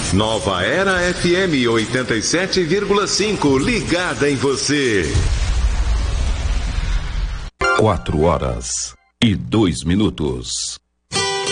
Nova Era FM 87,5, ligada em você. 4 horas e 2 minutos.